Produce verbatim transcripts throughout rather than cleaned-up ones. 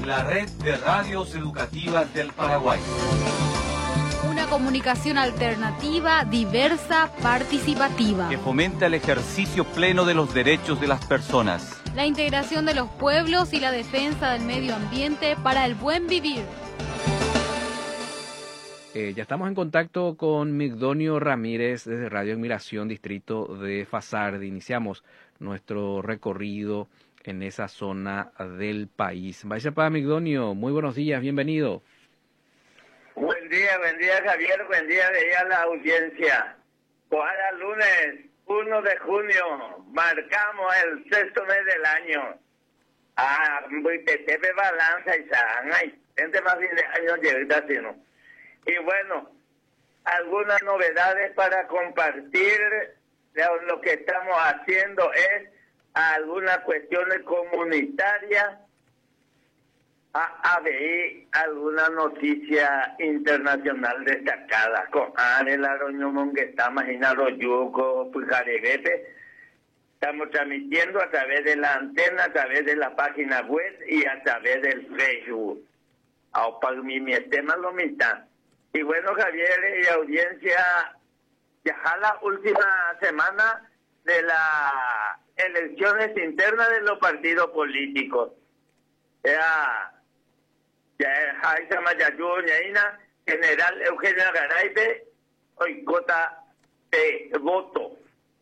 la red de radios educativas del Paraguay. Una comunicación alternativa, diversa, participativa. Que fomenta el ejercicio pleno de los derechos de las personas. La integración de los pueblos y la defensa del medio ambiente para el buen vivir. Eh, ya estamos en contacto con Migdonio Ramírez desde Radio Admiración, distrito de Fasardi. Iniciamos nuestro recorrido en esa zona del país. Vaya para Migdonio, muy buenos días, bienvenido. Buen día, buen día Javier, buen día de ella la audiencia. Cada lunes uno de junio marcamos el sexto mes del año. Ah, muy tepe balanza y sangay. Gente más fin de año llega así, ¿no? Y bueno, algunas novedades para compartir. Lo que estamos haciendo es algunas cuestiones comunitarias. A, a ver alguna noticia internacional destacada con Anel Aroñomón que está imaginando Yuco, Pujarebete. Estamos transmitiendo a través de la antena, a través de la página web y a través del Facebook. Para mi tema lo mitad. Y bueno, Javier y audiencia, ya la última semana de las elecciones internas de los partidos políticos. Ya, ya, Jaisa Mayayú, Ñaina, General Eugenio Garaybe, hoy cota de voto.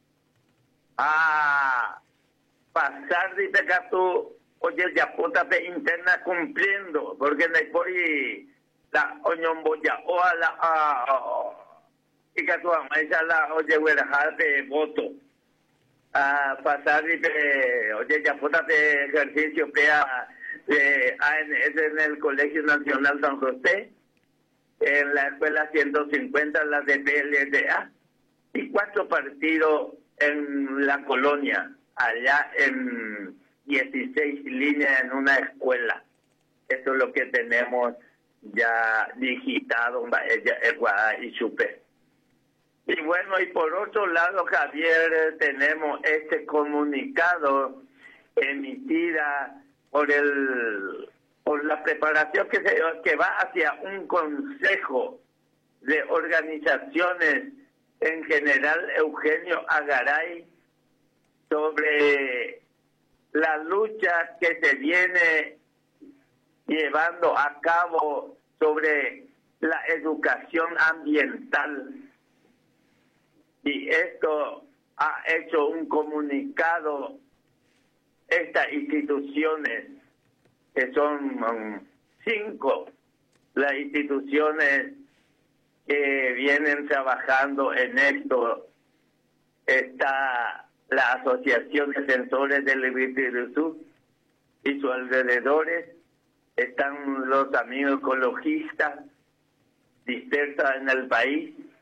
A pasar de pecado, oye, ya puta de interna cumpliendo, porque no hay por ahí. La oñomboya o a la y que tu amaisa la oye hueraja de voto a pasar y oye ya puta de ejercicio pea de A N S en el Colegio Nacional San José, en la escuela ciento cincuenta la de P L D A y cuatro partidos en la colonia allá en dieciséis líneas en una escuela. Eso es lo que tenemos ya digitado y supe. Y bueno, y por otro lado, Javier, tenemos este comunicado emitida por el por la preparación que se que va hacia un consejo de organizaciones, en general Eugenio Agaray, sobre la lucha que se viene llevando a cabo sobre la educación ambiental. Y esto ha hecho un comunicado estas instituciones, que son um, cinco las instituciones que vienen trabajando en esto. Está la Asociación de Defensores del Virtud y sus alrededores. Están los amigos ecologistas dispersos en el país,